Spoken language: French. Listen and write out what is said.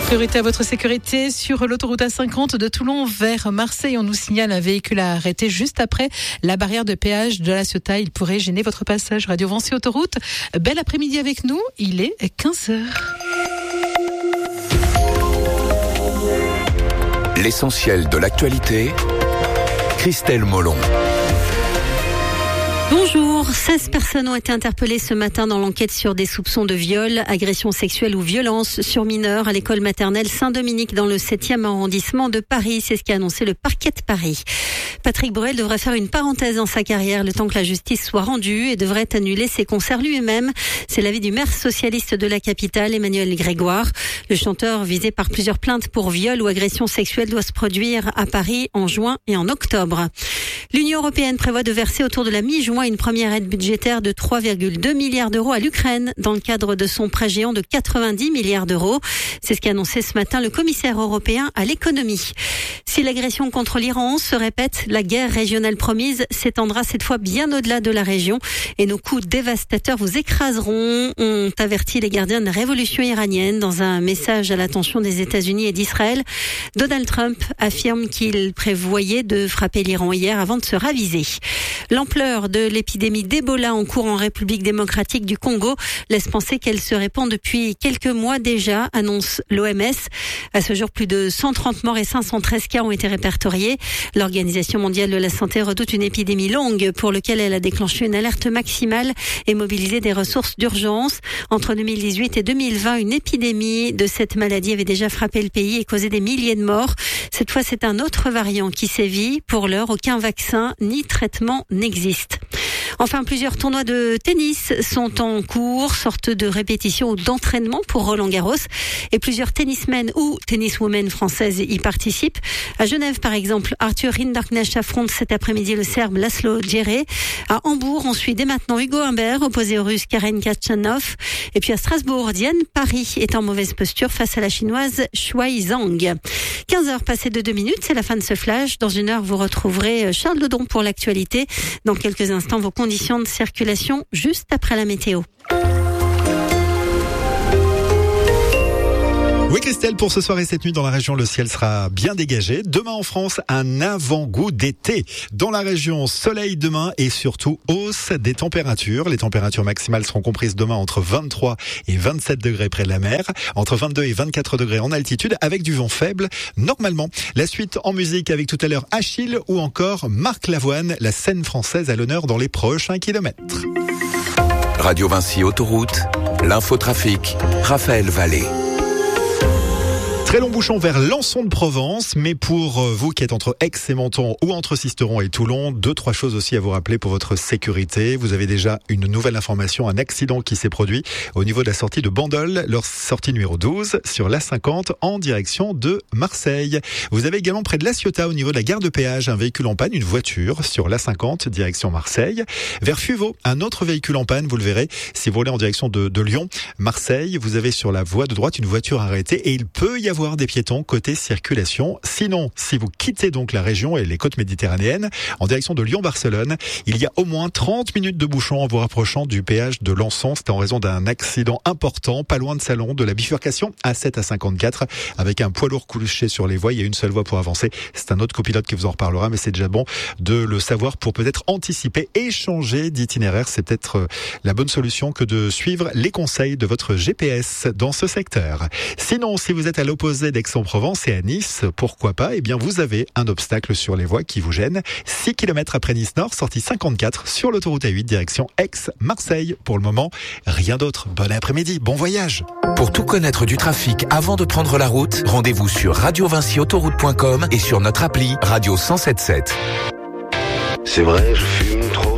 Priorité à votre sécurité sur l'autoroute A50 de Toulon vers Marseille. On nous signale un véhicule à arrêter juste après la barrière de péage de La Ciotat. Il pourrait gêner votre passage. Radio Vancy Autoroute. Bel après-midi avec nous. Il est 15h. L'essentiel de l'actualité. Christelle Molon. Bonjour, 16 personnes ont été interpellées ce matin dans l'enquête sur des soupçons de viol, agression sexuelle ou violence sur mineurs à l'école maternelle Saint-Dominique dans le 7e arrondissement de Paris. C'est ce qu'a annoncé le parquet de Paris. Patrick Bruel devrait faire une parenthèse dans sa carrière le temps que la justice soit rendue et devrait annuler ses concerts lui-même. C'est l'avis du maire socialiste de la capitale, Emmanuel Grégoire. Le chanteur visé par plusieurs plaintes pour viol ou agression sexuelle doit se produire à Paris en juin et en octobre. L'Union européenne prévoit de verser autour de la mi-juin une première aide budgétaire de 3,2 milliards d'euros à l'Ukraine dans le cadre de son prêt géant de 90 milliards d'euros. C'est ce qu'a annoncé ce matin le commissaire européen à l'économie. Si l'agression contre l'Iran se répète, la guerre régionale promise s'étendra cette fois bien au-delà de la région et nos coups dévastateurs vous écraseront, ont averti les gardiens de la révolution iranienne dans un message à l'attention des États-Unis et d'Israël. Donald Trump affirme qu'il prévoyait de frapper l'Iran hier avant de se raviser. L'ampleur de l'épidémie d'Ebola en cours en République démocratique du Congo laisse penser qu'elle se répand depuis quelques mois déjà, annonce l'OMS. À ce jour, plus de 130 morts et 513 cas ont été répertoriés. L'Organisation mondiale de la santé redoute une épidémie longue pour laquelle elle a déclenché une alerte maximale et mobilisé des ressources d'urgence. Entre 2018 et 2020, une épidémie de cette maladie avait déjà frappé le pays et causé des milliers de morts. Cette fois, c'est un autre variant qui sévit. Pour l'heure, aucun vaccin ni traitement n'existe. Enfin, plusieurs tournois de tennis sont en cours, sorte de répétition ou d'entraînement pour Roland-Garros. Et plusieurs tennismen ou tenniswomen françaises y participent. À Genève, par exemple, Arthur Rinderknecht affronte cet après-midi le Serbe Laszlo Djere. À Hambourg, on suit dès maintenant Hugo Humbert, opposé au Russe Karen Khachanov. Et puis à Strasbourg, Diane Paris est en mauvaise posture face à la Chinoise Shuai Zhang. 15h passées de 2 minutes, c'est la fin de ce flash. Dans une heure, vous retrouverez Charles Ledon pour l'actualité. Dans quelques instants, vos conditions de circulation juste après la météo. Oui Christelle, pour ce soir et cette nuit dans la région, le ciel sera bien dégagé. Demain en France, un avant-goût d'été. Dans la région, soleil demain et surtout hausse des températures. Les températures maximales seront comprises demain entre 23 et 27 degrés près de la mer, entre 22 et 24 degrés en altitude avec du vent faible normalement. La suite en musique avec tout à l'heure Achille ou encore Marc Lavoine, la scène française à l'honneur dans les prochains kilomètres. Radio Vancy Autoroute, l'infotrafic, Raphaël Vallée. Très long bouchon vers Lançon de Provence, mais pour vous qui êtes entre Aix et Menton ou entre Sisteron et Toulon, 2-3 choses aussi à vous rappeler pour votre sécurité. Vous avez déjà une nouvelle information, un accident qui s'est produit au niveau de la sortie de Bandol, leur sortie numéro 12 sur l'A50 en direction de Marseille. Vous avez également près de La Ciotat au niveau de la gare de péage un véhicule en panne, une voiture sur l'A50 direction Marseille. Vers Fuveau, un autre véhicule en panne, vous le verrez si vous roulez en direction de Lyon, Marseille. Vous avez sur la voie de droite une voiture arrêtée et il peut y avoir des piétons côté circulation. Sinon, si vous quittez donc la région et les côtes méditerranéennes en direction de Lyon-Barcelone, il y a au moins 30 minutes de bouchon en vous rapprochant du péage de Lançon. C'était en raison d'un accident important, pas loin de Salon, de la bifurcation A7 à 54, avec un poids lourd couché sur les voies. Il y a une seule voie pour avancer. C'est un autre copilote qui vous en reparlera, mais c'est déjà bon de le savoir pour peut-être anticiper et changer d'itinéraire. C'est peut-être la bonne solution que de suivre les conseils de votre GPS dans ce secteur. Sinon, si vous êtes à l'opposé d'Aix-en-Provence et à Nice, pourquoi pas, eh bien vous avez un obstacle sur les voies qui vous gêne. 6 km après Nice Nord, sortie 54 sur l'autoroute A8 direction Aix-Marseille. Pour le moment, rien d'autre. Bon après-midi, bon voyage. Pour tout connaître du trafic avant de prendre la route, rendez-vous sur radiovancyautoroute.com et sur notre appli Radio 107.7. C'est vrai, je fume trop.